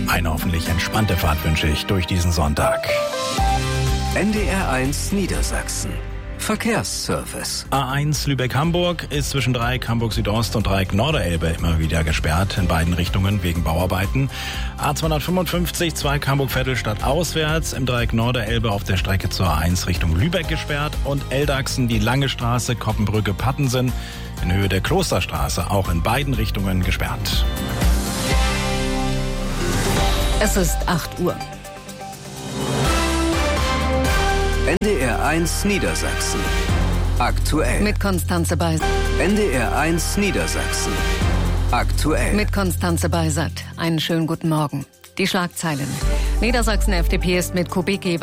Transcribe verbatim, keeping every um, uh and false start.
Eine hoffentlich entspannte Fahrt wünsche ich durch diesen Sonntag. N D R eins Niedersachsen. Verkehrsservice. A eins Lübeck-Hamburg ist zwischen Dreieck Hamburg-Südost und Dreieck Norderelbe immer wieder gesperrt, in beiden Richtungen wegen Bauarbeiten. A zweihundertfünfundfünfzig Zweig Hamburg-Vettelstadt auswärts, im Dreieck Norderelbe auf der Strecke zur A eins Richtung Lübeck gesperrt und Eldachsen die Lange Straße, Koppenbrücke-Pattensen in Höhe der Klosterstraße auch in beiden Richtungen gesperrt. Es ist acht Uhr. N D R eins Niedersachsen. Aktuell. Mit Konstanze Beisat. N D R eins Niedersachsen. Aktuell. Mit Konstanze Beisat. Einen schönen guten Morgen. Die Schlagzeilen. Niedersachsen F D P ist mit Kubicki